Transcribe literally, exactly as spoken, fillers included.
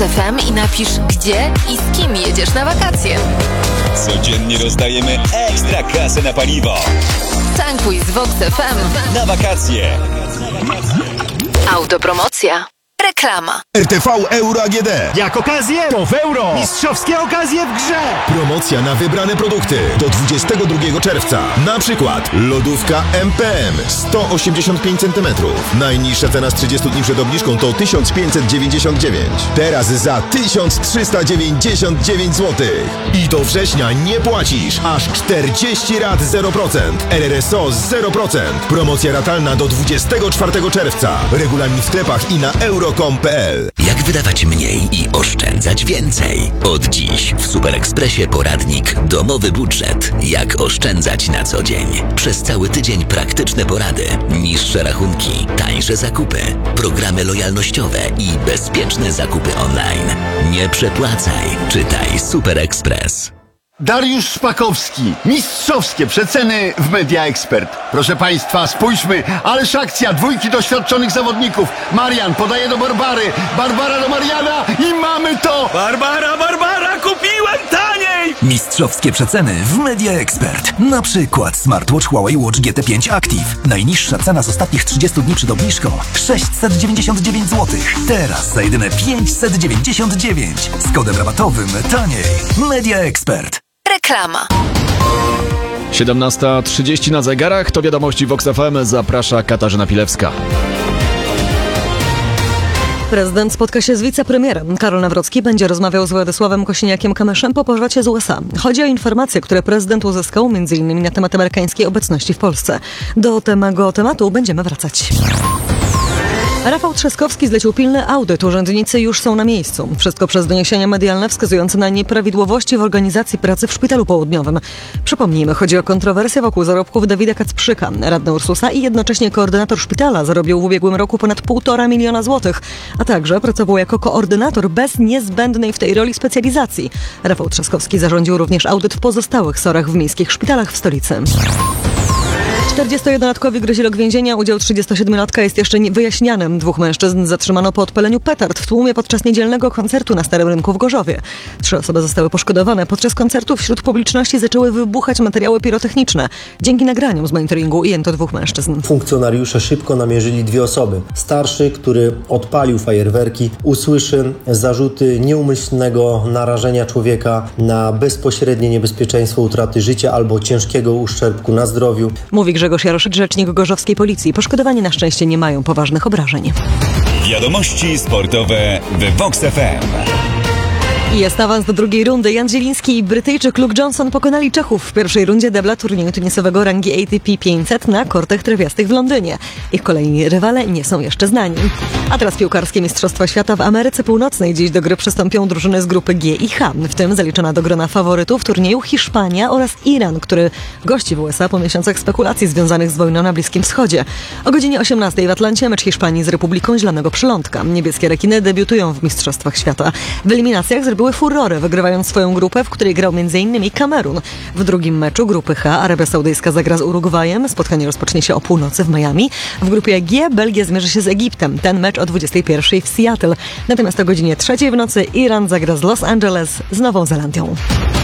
F M i napisz, gdzie i z kim jedziesz na wakacje. Codziennie rozdajemy ekstra kasę na paliwo. Tankuj z Vox F M na wakacje. Autopromocja. Reklama. R T V Euro A G D. Jak okazję, to w euro. Mistrzowskie okazje w grze. Promocja na wybrane produkty do dwudziestego drugiego czerwca. Na przykład lodówka M P M sto osiemdziesiąt pięć centymetrów. Najniższa cena z trzydziestu dni przed obniżką to tysiąc pięćset dziewięćdziesiąt dziewięć. Teraz za tysiąc trzysta dziewięćdziesiąt dziewięć złotych. I do września nie płacisz. Aż czterdzieści rat zero procent. R R S O zero procent. Promocja ratalna do dwudziestego czwartego czerwca. Regulamin w sklepach i na euro kropka com kropka p l. Jak wydawać mniej i oszczędzać więcej? Od dziś w Super Expressie poradnik Domowy budżet. Jak oszczędzać na co dzień. Przez cały tydzień praktyczne porady, niższe rachunki, tańsze zakupy, programy lojalnościowe i bezpieczne zakupy online. Nie przepłacaj. Czytaj Super Express. Dariusz Szpakowski. Mistrzowskie przeceny w Media Expert. Proszę Państwa, spójrzmy, ależ akcja, dwójki doświadczonych zawodników. Marian podaje do Barbary, Barbara do Mariana i mamy to! Barbara, Barbara, kupiłem taniej! Mistrzowskie przeceny w Media Expert. Na przykład smartwatch Huawei Watch G T pięć Active. Najniższa cena z ostatnich trzydziestu dni przed obniżką sześćset dziewięćdziesiąt dziewięć złotych. Teraz za jedyne pięćset dziewięćdziesiąt dziewięć. Z kodem rabatowym taniej. Media Expert. Reklama. siedemnasta trzydzieści na zegarach, to wiadomości Vox F M, zaprasza Katarzyna Pilewska. Prezydent spotka się z wicepremierem. Karol Nawrocki będzie rozmawiał z Władysławem Kosiniakiem-Kamyszem po powrocie z U S A. Chodzi o informacje, które prezydent uzyskał między innymi na temat amerykańskiej obecności w Polsce. Do tego tematu będziemy wracać. Rafał Trzaskowski zlecił pilny audyt. Urzędnicy już są na miejscu. Wszystko przez doniesienia medialne wskazujące na nieprawidłowości w organizacji pracy w Szpitalu Południowym. Przypomnijmy, chodzi o kontrowersję wokół zarobków Dawida Kacprzyka. Radny Ursusa i jednocześnie koordynator szpitala zarobił w ubiegłym roku ponad półtora miliona złotych, a także pracował jako koordynator bez niezbędnej w tej roli specjalizacji. Rafał Trzaskowski zarządził również audyt w pozostałych sorach w miejskich szpitalach w stolicy. czterdziestojednolatkowi grozi rok więzienia, udział trzydziestosiedmiolatka jest jeszcze wyjaśniany. Dwóch mężczyzn zatrzymano po odpaleniu petard w tłumie podczas niedzielnego koncertu na Starym Rynku w Gorzowie. Trzy osoby zostały poszkodowane. Podczas koncertu wśród publiczności zaczęły wybuchać materiały pirotechniczne. Dzięki nagraniom z monitoringu ujęto dwóch mężczyzn. Funkcjonariusze szybko namierzyli dwie osoby. Starszy, który odpalił fajerwerki, usłyszy zarzuty nieumyślnego narażenia człowieka na bezpośrednie niebezpieczeństwo utraty życia albo ciężkiego uszczerbku na zdrowiu. Mówi Grzegorz Jaroszyk, rzecznik gorzowskiej policji. Poszkodowani na szczęście nie mają poważnych obrażeń. Wiadomości sportowe w Vox F M. Jest awans do drugiej rundy. Jan Zieliński i Brytyjczyk Luke Johnson pokonali Czechów w pierwszej rundzie debla turnieju tenisowego rangi A T P pięćset na kortach trawiastych w Londynie. Ich kolejni rywale nie są jeszcze znani. A teraz piłkarskie Mistrzostwa Świata w Ameryce Północnej. Dziś do gry przystąpią drużyny z grupy G i H. W tym zaliczona do grona faworytów turnieju Hiszpania oraz Iran, który gości w U S A po miesiącach spekulacji związanych z wojną na Bliskim Wschodzie. O godzinie osiemnastej w Atlancie mecz Hiszpanii z Republiką Zielonego Przylądka. Niebieskie rekiny debiutują w Mistrzostwach Świata. W eliminacjach zrobiły furorę, wygrywając swoją grupę, w której grał między innymi Kamerun. W drugim meczu grupy H Arabia Saudyjska zagra z Urugwajem. Spotkanie rozpocznie się o północy w Miami. W grupie G Belgia zmierzy się z Egiptem. Ten mecz o dwudziestej pierwszej w Seattle. Natomiast o godzinie trzeciej w nocy Iran zagra z Los Angeles z Nową Zelandią.